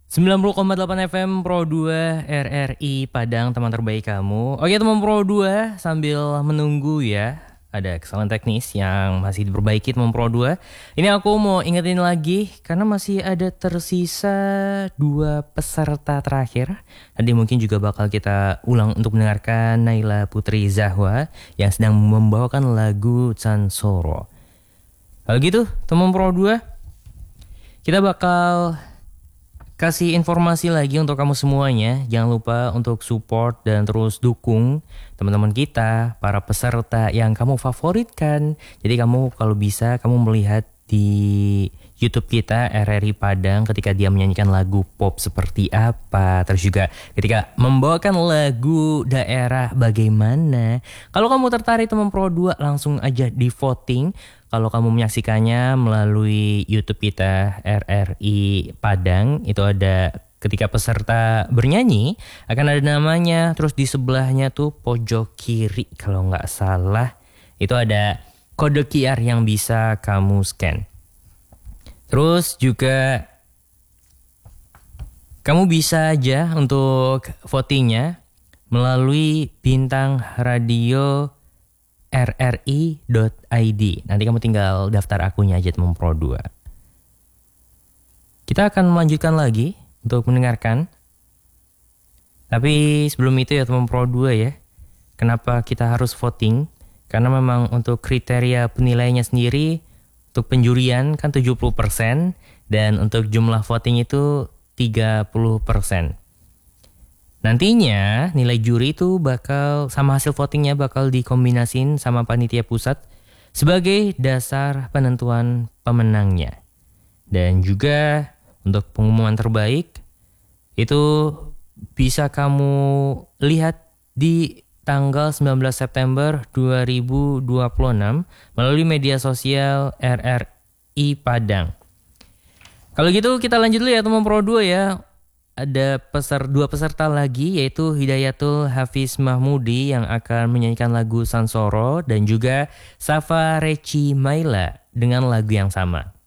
90,8 FM Pro 2 RRI Padang, teman terbaik kamu. Oke teman Pro 2, sambil menunggu ya, ada kesalahan teknis yang masih diperbaiki teman Pro 2. Ini aku mau ingetin lagi karena masih ada tersisa 2 peserta terakhir. Nanti mungkin juga bakal kita ulang untuk mendengarkan Naila Putri Zahwa yang sedang membawakan lagu Sansoro. Kalau gitu teman Pro 2, kita bakal kasih informasi lagi untuk kamu semuanya. Jangan lupa untuk support dan terus dukung teman-teman kita, para peserta yang kamu favoritkan. Jadi kamu kalau bisa kamu melihat di YouTube kita RRI Padang ketika dia menyanyikan lagu pop seperti apa. Terus juga ketika membawakan lagu daerah bagaimana. Kalau kamu tertarik teman Pro 2, langsung aja di voting. Kalau kamu menyaksikannya melalui YouTube kita RRI Padang, itu ada ketika peserta bernyanyi akan ada namanya, terus di sebelahnya tuh pojok kiri kalau nggak salah itu ada kode QR yang bisa kamu scan. Terus juga kamu bisa aja untuk votingnya melalui bintang radio rri.id. Nanti kamu tinggal daftar akunnya aja teman Pro 2. Kita akan melanjutkan lagi untuk mendengarkan. Tapi sebelum itu ya teman Pro 2 ya, kenapa kita harus voting? Karena memang untuk kriteria penilaiannya sendiri, untuk penjurian kan 70%, dan untuk jumlah voting itu 30%. Nantinya nilai juri itu bakal sama hasil votingnya bakal dikombinasin sama panitia pusat sebagai dasar penentuan pemenangnya. Dan juga untuk pengumuman terbaik itu bisa kamu lihat di tanggal 19 September 2026 melalui media sosial RRI Padang. Kalau gitu kita lanjut dulu ya teman Pro 2 ya. Ada dua peserta lagi, yaitu Hidayatul Hafiz Mahmudi yang akan menyanyikan lagu Sansoro dan juga Safa Reci Maila dengan lagu yang sama.